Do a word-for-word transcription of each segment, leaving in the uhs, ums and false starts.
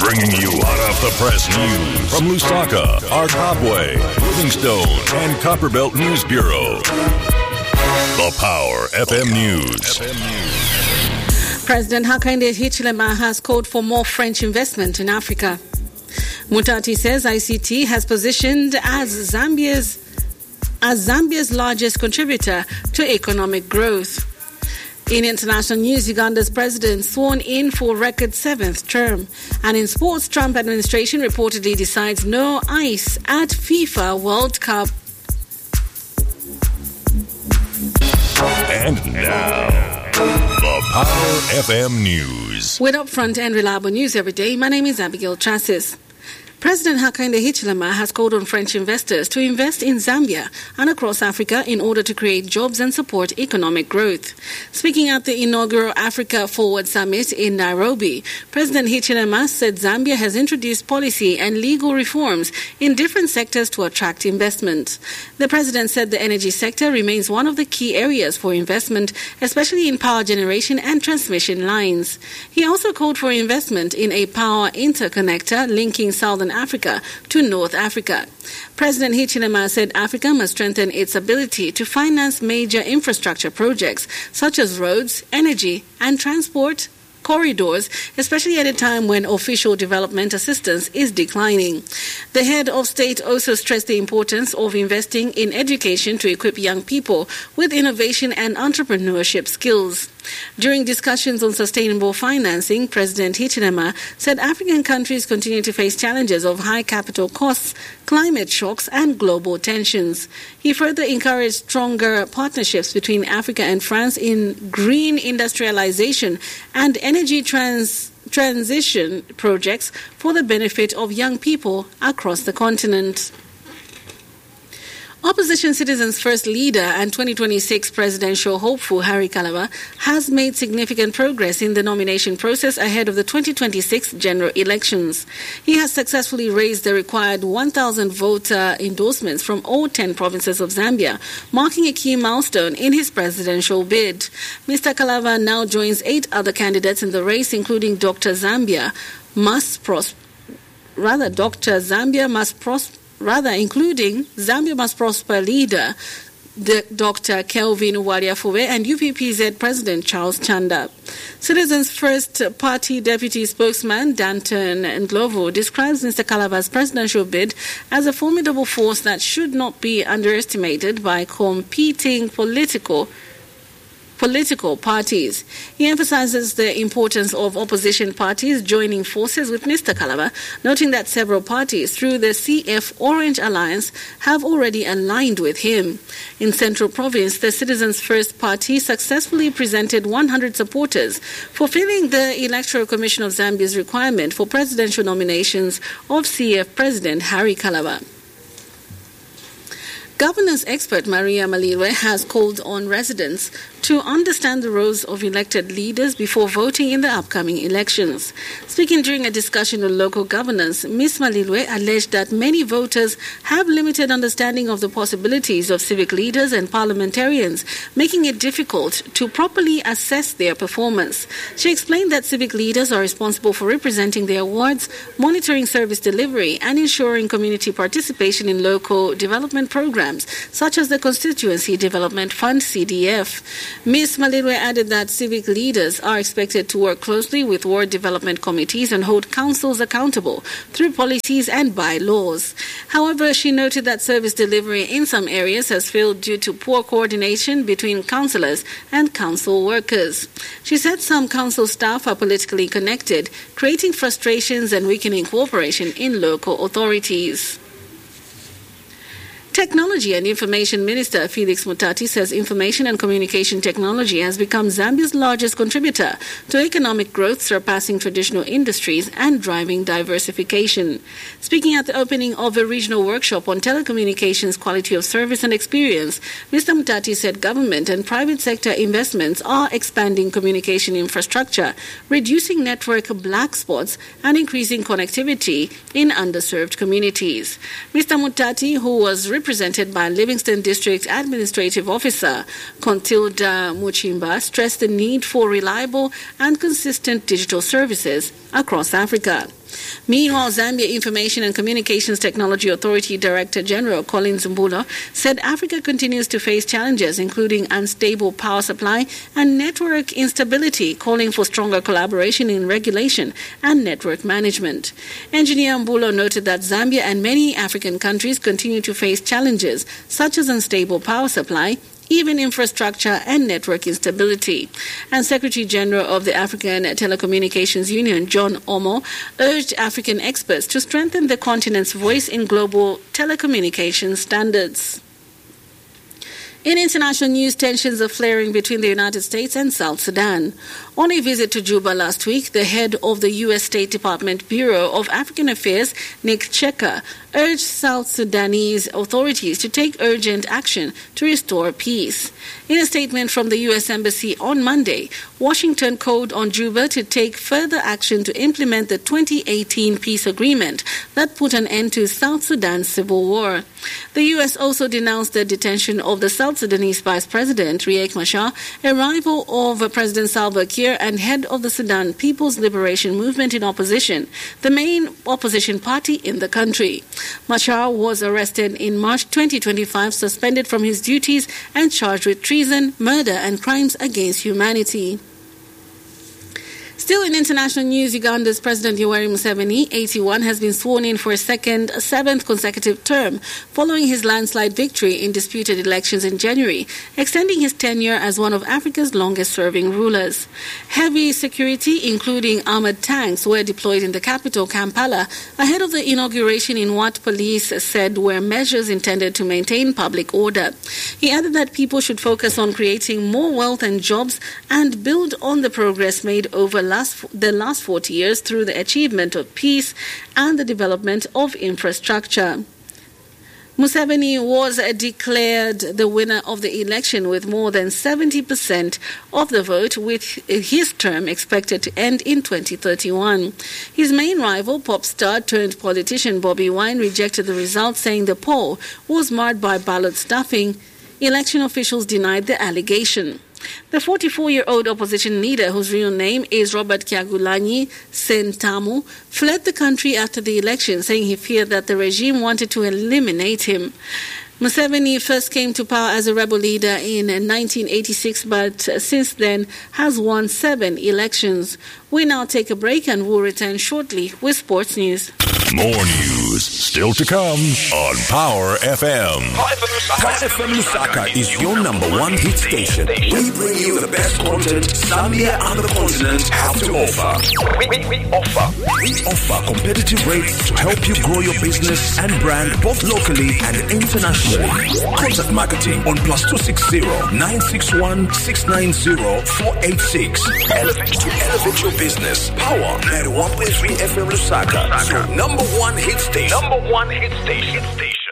Bringing you hot off the press news from Lusaka, Arkabwe, Livingstone, and Copperbelt News Bureau. The Power F M News. President Hakainde Hichilema has called for more French investment in Africa. Mutati says I C T has positioned as Zambia's as Zambia's largest contributor to economic growth. In international news, Uganda's president sworn in for record seventh term. And in sports, Trump administration reportedly decides no ice at FIFA World Cup. And now, the Power F M News. With upfront and reliable news every day, my name is Abigail Chassis. President Hakainde Hichilema has called on French investors to invest in Zambia and across Africa in order to create jobs and support economic growth. Speaking at the inaugural Africa Forward Summit in Nairobi, President Hichilema said Zambia has introduced policy and legal reforms in different sectors to attract investment. The president said the energy sector remains one of the key areas for investment, especially in power generation and transmission lines. He also called for investment in a power interconnector linking Southern Africa to North Africa. President Hichilema said Africa must strengthen its ability to finance major infrastructure projects such as roads, energy, and transport corridors, especially at a time when official development assistance is declining. The head of state also stressed the importance of investing in education to equip young people with innovation and entrepreneurship skills. During discussions on sustainable financing, President Hichilema said African countries continue to face challenges of high capital costs, climate shocks, and global tensions. He further encouraged stronger partnerships between Africa and France in green industrialization and energy trans- transition projects for the benefit of young people across the continent. Opposition Citizens First leader and twenty twenty-six presidential hopeful Harry Kalava has made significant progress in the nomination process ahead of the twenty twenty-six general elections. He has successfully raised the required one thousand voter endorsements from all ten provinces of Zambia, marking a key milestone in his presidential bid. Mister Kalava now joins eight other candidates in the race, including Doctor Zambia Must Prosper, rather Doctor Zambia Must Prosper, rather including Zambia Must Prosper leader the Doctor Kelvin Waliafuwe and U P P Z President Charles Chanda. Citizens First Party Deputy Spokesman Danton Ndlovu describes Mister Kalava's presidential bid as a formidable force that should not be underestimated by competing political political parties. He emphasizes the importance of opposition parties joining forces with Mister Kalava, noting that several parties through the C F Orange Alliance have already aligned with him. In Central Province, the Citizens First Party successfully presented one hundred supporters, fulfilling the Electoral Commission of Zambia's requirement for presidential nominations of C F President Harry Kalava. Governance expert Maria Malilwe has called on residents to understand the roles of elected leaders before voting in the upcoming elections. Speaking during a discussion on local governance, Miz Malilwe alleged that many voters have limited understanding of the possibilities of civic leaders and parliamentarians, making it difficult to properly assess their performance. She explained that civic leaders are responsible for representing their wards, monitoring service delivery, and ensuring community participation in local development programs, such as the Constituency Development Fund, C D F. Miz Malilwe added that civic leaders are expected to work closely with ward development committees and hold councils accountable through policies and bylaws. However, she noted that service delivery in some areas has failed due to poor coordination between councillors and council workers. She said some council staff are politically connected, creating frustrations and weakening cooperation in local authorities. Technology and Information Minister Felix Mutati says information and communication technology has become Zambia's largest contributor to economic growth, surpassing traditional industries and driving diversification. Speaking at the opening of a regional workshop on telecommunications quality of service and experience, Mister Mutati said government and private sector investments are expanding communication infrastructure, reducing network black spots, and increasing connectivity in underserved communities. Mister Mutati, who was represented represented by Livingstone District Administrative Officer Contilda Muchimba, stressed the need for reliable and consistent digital services across Africa. Meanwhile, Zambia Information and Communications Technology Authority Director General Collins Mbulo said Africa continues to face challenges, including unstable power supply and network instability, calling for stronger collaboration in regulation and network management. Engineer Mbulo noted that Zambia and many African countries continue to face challenges such as unstable power supply, even infrastructure and network instability. And Secretary General of the African Telecommunications Union, John Omo, urged African experts to strengthen the continent's voice in global telecommunications standards. In international news, tensions are flaring between the United States and South Sudan. On a visit to Juba last week, the head of the U S State Department Bureau of African Affairs, Nick Checker, urged South Sudanese authorities to take urgent action to restore peace. In a statement from the U S Embassy on Monday, Washington called on Juba to take further action to implement the twenty eighteen peace agreement that put an end to South Sudan's civil war. The U S also denounced the detention of the South Sudanese Vice President Riek Machar, a rival of President Salva Kiir and head of the Sudan People's Liberation Movement in opposition, the main opposition party in the country. Machar was arrested in March twenty twenty-five, suspended from his duties and charged with treason, murder and crimes against humanity. Still in international news, Uganda's President Yoweri Museveni, eighty-one, has been sworn in for a second, seventh consecutive term following his landslide victory in disputed elections in January, extending his tenure as one of Africa's longest-serving rulers. Heavy security, including armored tanks, were deployed in the capital, Kampala, ahead of the inauguration in what police said were measures intended to maintain public order. He added that people should focus on creating more wealth and jobs and build on the progress made over last the last forty years through the achievement of peace and the development of infrastructure. Museveni was declared the winner of the election with more than seventy percent of the vote, with his term expected to end in twenty thirty-one. His main rival, pop star turned politician Bobby Wine, rejected the results, saying the poll was marred by ballot stuffing. Election officials denied the allegation. The forty-four-year-old opposition leader, whose real name is Robert Kyagulanyi Ssentamu, fled the country after the election, saying he feared that the regime wanted to eliminate him. Museveni first came to power as a rebel leader in nineteen eighty-six, but since then has won seven elections. We now take a break and we'll return shortly with sports news. More news still to come on Power F M. Power F M Lusaka is your number one hit station. We bring you the best content Zambia and the continent have to offer. We, we, we offer. We offer competitive rates to help you grow your business and brand both locally and internationally. Contact marketing on plus two six zero nine six one six nine zero four eight six. Elevate to elevate your business. Power ninety-one point three F M Lusaka. So number one hit station. Number one hit station. station.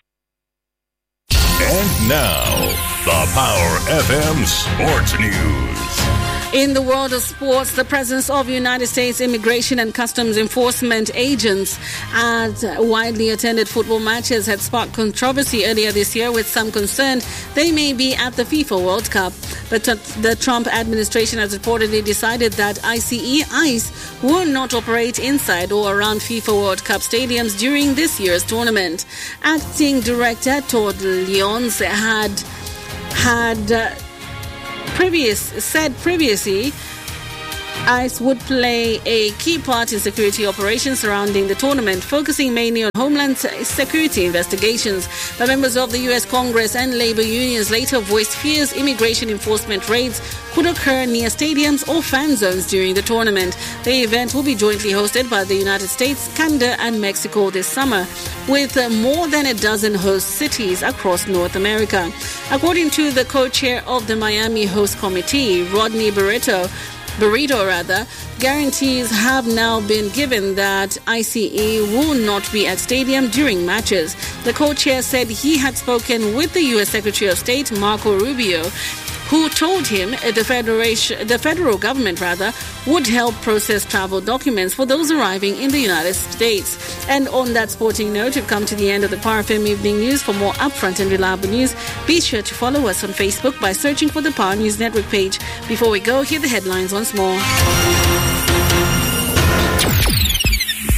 And now, the Power F M Sports News. In the world of sports, the presence of United States Immigration and Customs Enforcement agents at widely attended football matches had sparked controversy earlier this year, with some concerned they may be at the FIFA World Cup. But the Trump administration has reportedly decided that I C E ICE will not operate inside or around FIFA World Cup stadiums during this year's tournament. Acting Director Todd Lyons had had uh, previous said previously ICE would play a key part in security operations surrounding the tournament, focusing mainly on homeland security investigations. But members of the U S Congress and labor unions later voiced fears immigration enforcement raids could occur near stadiums or fan zones during the tournament. The event will be jointly hosted by the United States, Canada and Mexico this summer, with more than a dozen host cities across North America. According to the co-chair of the Miami Host Committee, Rodney Barreto, Burrito rather, guarantees have now been given that I C E will not be at stadium during matches. The co-chair said he had spoken with the U S Secretary of State, Marco Rubio, who told him the federation, the federal government rather, would help process travel documents for those arriving in the United States. And on that sporting note, we've come to the end of the Power F M Evening News. For more upfront and reliable news, be sure to follow us on Facebook by searching for the Power News Network page. Before we go, hear the headlines once more.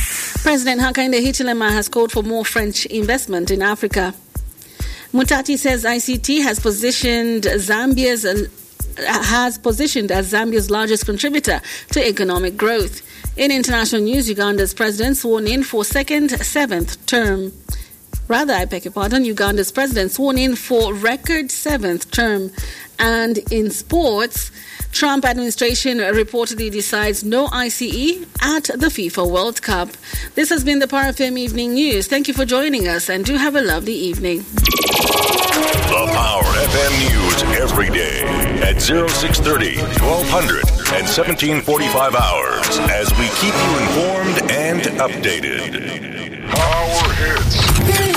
President Hakainde Hichilema has called for more French investment in Africa. Mutati says I C T has positioned Zambia's uh, has positioned as Zambia's largest contributor to economic growth. In international news, Uganda's president sworn in for second seventh term. Rather, I beg your pardon, Uganda's president sworn in for record seventh term. And in sports, Trump administration reportedly decides no I C E at the FIFA World Cup. This has been the Power F M Evening News. Thank you for joining us and do have a lovely evening. The Power F M News every day at oh six thirty, twelve hundred, and seventeen forty-five hours as we keep you informed and updated. Power Hits.